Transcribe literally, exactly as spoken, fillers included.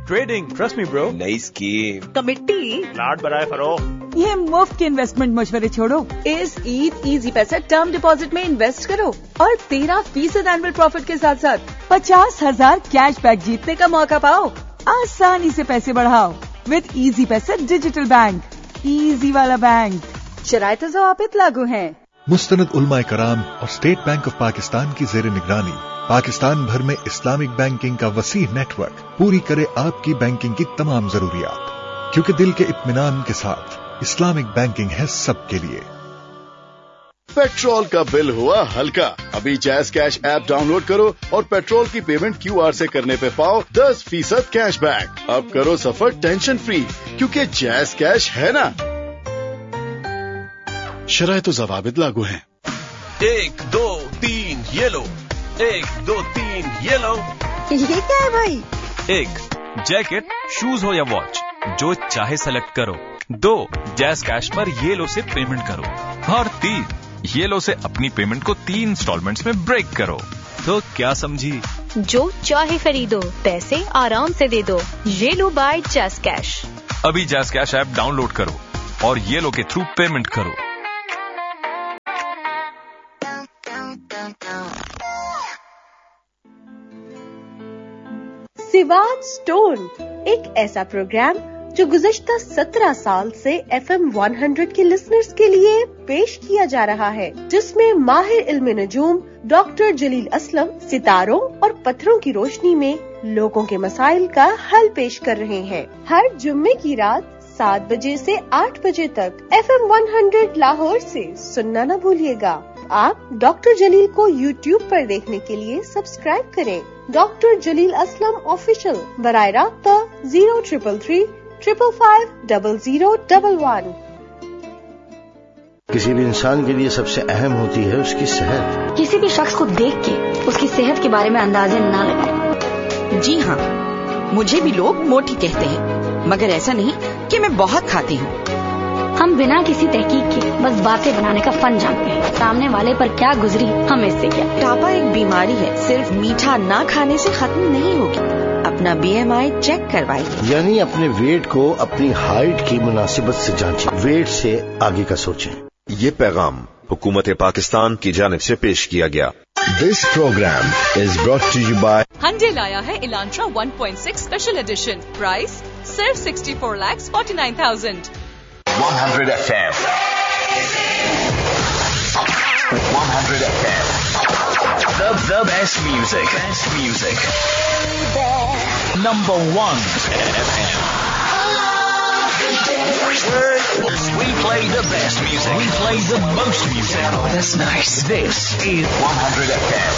trading. Trust me, bro. नई scheme, committee, plot बनाए फरोख्त. ये मुफ्त के इन्वेस्टमेंट मशवरे छोड़ो. इस ईद इजी पैसा टर्म डिपॉजिट में इन्वेस्ट करो और तेरह फीसद एनुअल प्रॉफिट के साथ साथ पचास हजार कैश बैक जीतने का मौका पाओ. आसानी से पैसे बढ़ाओ विद इजी पैसा डिजिटल बैंक. इजी वाला बैंक. शराइत और ज़वाबित लागू हैं. मुस्तनद उलमाए कराम और स्टेट बैंक ऑफ पाकिस्तान की ज़ेर निगरानी पाकिस्तान भर में इस्लामिक बैंकिंग का वसी नेटवर्क पूरी करे आपकी बैंकिंग की तमाम जरूरियात, क्योंकि दिल के इत्मीनान के साथ इस्लामिक बैंकिंग है सबके लिए. पेट्रोल का बिल हुआ हल्का. अभी जैज़ कैश ऐप डाउनलोड करो और पेट्रोल की पेमेंट क्यू आर से करने पे पाओ दस फीसद कैश बैक. अब करो सफर टेंशन फ्री, क्योंकि जैज़ कैश है ना. शराइत तो ज़वाबित लागू हैं. एक दो तीन ये लो, एक दो तीन ये लो. ये क्या है भाई? एक जैकेट, शूज हो या वॉच, जो चाहे सेलेक्ट करो. दो जैज़ कैश पर ये लो से पेमेंट करो. और तीन ये लो से अपनी पेमेंट को तीन इंस्टॉलमेंट्स में ब्रेक करो. तो क्या समझी? जो चाहे खरीदो, पैसे आराम से दे दो. ये लो बाय जैज़ कैश. अभी जैज़ कैश ऐप डाउनलोड करो और ये लो के थ्रू पेमेंट करो. सिवाज स्टोन एक ऐसा प्रोग्राम जो गुज़श्ता सत्रह साल से एफ एम सौ के लिसनर्स के लिए पेश किया जा रहा है, जिसमें माहिर इल्म नजूम डॉक्टर जलील असलम सितारों और पत्थरों की रोशनी में लोगों के मसाइल का हल पेश कर रहे हैं. हर जुम्मे की रात सात बजे से आठ बजे तक एफ एम सौ लाहौर से सुनना न भूलिएगा. आप डॉक्टर जलील को यूट्यूब पर देखने के लिए सब्सक्राइब करें. डॉक्टर जलील असलम ऑफिशियल. बराए राब्ता zero triple three triple five double zero double one. किसी भी इंसान के लिए सबसे अहम होती है उसकी सेहत. किसी भी शख्स को देख के उसकी सेहत के बारे में अंदाजे ना लगाएं. जी हाँ, मुझे भी लोग मोटी कहते हैं, मगर ऐसा नहीं कि मैं बहुत खाती हूँ. हम बिना किसी तहकीक के बस बातें बनाने का फन जानते हैं. सामने वाले पर क्या गुजरी हमें इससे क्या. मोटापा एक बीमारी है, सिर्फ मीठा ना खाने से खत्म नहीं होगी. अपना बी एम आई चेक करवाइए. यानी अपने वेट को अपनी हाइट की मुनासिबत से जांचें. वेट से आगे का सोचें. ये पैगाम हुकूमत पाकिस्तान की जानिब से पेश किया गया. This programme is brought to you bye Hyundai लाया है Elantra one point six special edition. Price सिर्फ sixty four lakh forty nine thousand. one hundred F M. one hundred F M. The, the best music. Best music. Number one F M. We play the best music. We play the most music. Oh, that's nice. This is one hundred F M.